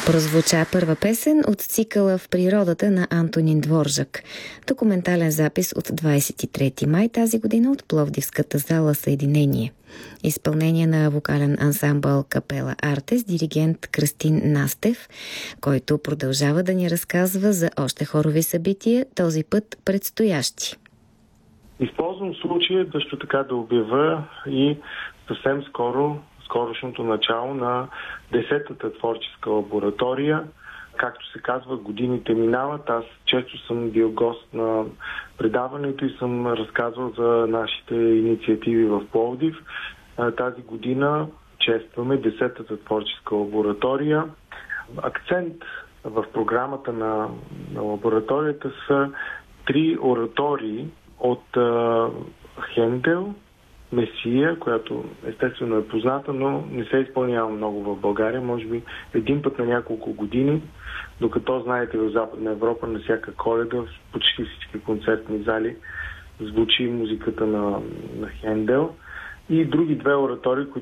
Прозвуча първа песен от цикъла "В природата" на Антонин Дворжак. Документален запис от 23 май тази година от Пловдивската зала "Съединение". Изпълнение на вокален ансамбъл Капела Арте с диригент Кръстин Настев, който продължава да ни разказва за още хорови събития, този път предстоящи. Използвам случая също така да обявя и съвсем скорошното начало на 10-та творческа лаборатория. Както се казва, годините минават. Аз често съм бил гост на предаването и съм разказвал за нашите инициативи в Пловдив. Тази година честваме 10-та творческа лаборатория. Акцент в програмата на лабораторията са 3 оратории от Хендел, Месия, която естествено е позната, но не се изпълнява много в България, може би един път на няколко години, докато знаете в Западна Европа на всяка Коледа в почти всички концертни зали звучи музиката на Хендел, и други 2 оратории,